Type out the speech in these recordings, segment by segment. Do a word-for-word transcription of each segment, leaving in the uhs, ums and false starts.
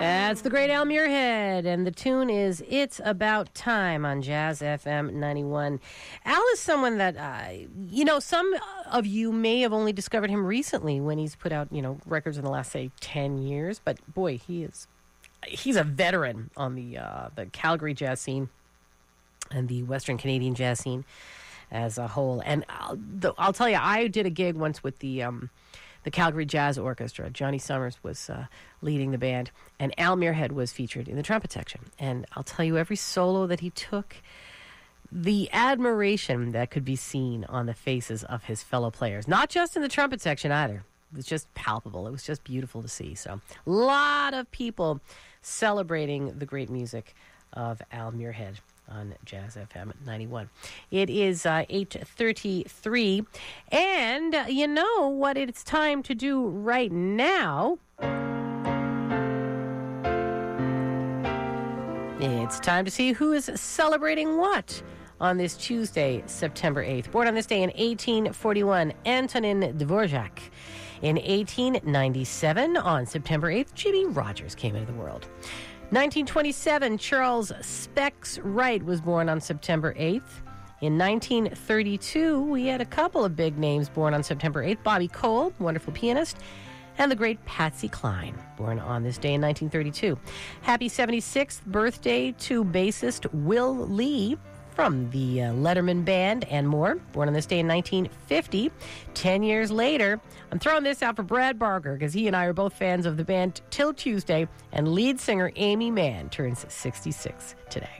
That's the great Al Muirhead, and the tune is It's About Time on Jazz F M ninety-one. Al is someone that, uh, you know, some of you may have only discovered him recently when he's put out, you know, records in the last, say, ten years. But, boy, he is, he's a veteran on the, uh, the Calgary jazz scene and the Western Canadian jazz scene as a whole. And I'll, the, I'll tell you, I did a gig once with the... Um, The Calgary Jazz Orchestra. Johnny Summers was uh, leading the band, and Al Muirhead was featured in the trumpet section. And I'll tell you, every solo that he took, the admiration that could be seen on the faces of his fellow players, not just in the trumpet section either. It was just palpable. It was just beautiful to see. So a lot of people celebrating the great music of Al Muirhead on Jazz F M ninety-one. It is uh, eight thirty-three, and uh, you know what it's time to do right now? It's time to see who is celebrating what on this Tuesday, September eighth. Born on this day in eighteen forty-one, Antonin Dvorak. In eighteen ninety-seven, on September eighth, Jimmy Rogers came into the world. nineteen twenty-seven, Charles Specs Wright was born on September eighth. In nineteen thirty-two, we had a couple of big names born on September eighth. Bobby Cole, wonderful pianist, and the great Patsy Cline, born on this day in nineteen thirty-two. Happy seventy-sixth birthday to bassist Will Lee from the uh, Letterman Band and more, born on this day in nineteen fifty. Ten years later, I'm throwing this out for Brad Barker because he and I are both fans of the band Till Tuesday, and lead singer Amy Mann turns sixty-six today.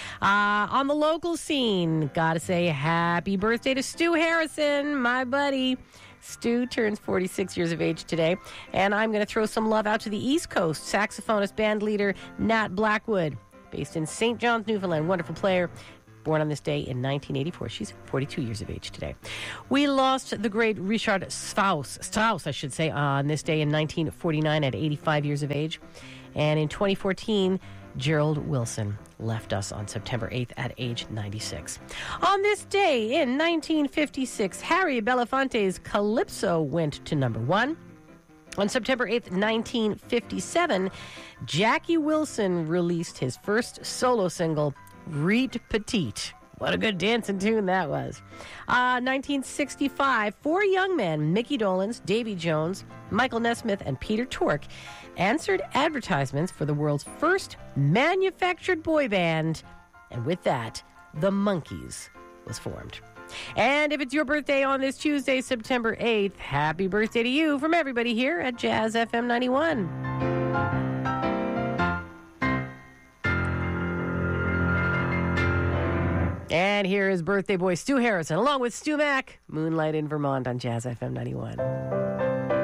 Uh, on the local scene, gotta say happy birthday to Stu Harrison, my buddy. Stu turns forty-six years of age today, and I'm going to throw some love out to the East Coast saxophonist band leader Nat Blackwood, based in Saint John's, Newfoundland, wonderful player. Born on this day in nineteen eighty-four. She's forty-two years of age today. We lost the great Richard Strauss, Strauss, I should say, on this day in nineteen forty-nine at eighty-five years of age. And in twenty fourteen, Gerald Wilson left us on September eighth at age ninety-six. On this day in nineteen fifty-six, Harry Belafonte's Calypso went to number one. On September eighth, nineteen fifty-seven, Jackie Wilson released his first solo single, Reet Petite. What a good dancing tune that was. Uh, nineteen sixty-five, four young men, Mickey Dolenz, Davy Jones, Michael Nesmith, and Peter Tork, answered advertisements for the world's first manufactured boy band. And with that, the Monkees was formed. And if it's your birthday on this Tuesday, September eighth, happy birthday to you from everybody here at Jazz F M ninety-one. And here is birthday boy Stu Harrison, along with Stu Mack, Moonlight in Vermont on Jazz F M ninety-one.